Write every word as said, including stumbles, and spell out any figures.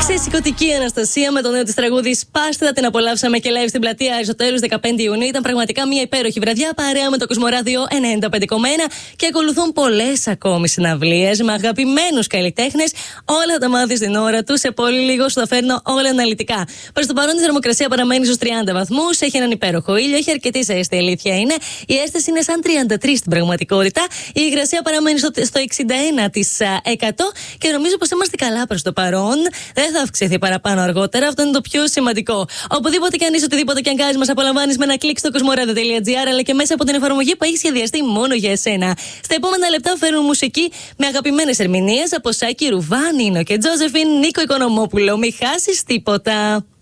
Ξεσηκωτική Αναστασία με το νέο της τραγούδι Σπάστε. Θα την απολαύσαμε και live στην πλατεία Αριστοτέλους δεκαπέντε Ιουνίου. Ήταν πραγματικά μια υπέροχη βραδιά παρέα με το Κοσμοράδιο ενενήντα πέντε κόμμα ένα και ακολουθούν πολλές ακόμη συναυλίες με αγαπημένους καλλιτέχνες. Όλα θα τα μάθεις την ώρα του. Σε πολύ λίγο σου θα φέρνω όλα αναλυτικά. Προς το παρόν η θερμοκρασία παραμένει στους τριάντα βαθμούς. Έχει έναν υπέροχο ήλιο. Έχει αρκετή ζέστη, αλήθεια είναι. Η αίσθηση είναι σαν τριάντα τρία στην πραγματικότητα. Η υγρασία παραμένει στο, στο εξήντα ένα τοις εκατό και νομίζω πως είμαστε καλά προς το παρόν. Δεν θα αυξηθεί παραπάνω αργότερα. Αυτό είναι το πιο σημαντικό. Οπουδήποτε και αν είσαι, οτιδήποτε και αν κάνεις, μας απολαμβάνεις με ένα κλικ στο κοσμοράδιο τελεία τζι άρ αλλά και μέσα από την εφαρμογή που έχει σχεδιαστεί μόνο για εσένα. Στα επόμενα λεπτά φέρνουν μουσική με αγαπημένες ερμηνείες από Σάκη Ρουβά, Νίνο και Τζόζεφιν, Νίκο Οικονομόπουλο. Μη χάσεις τίποτα.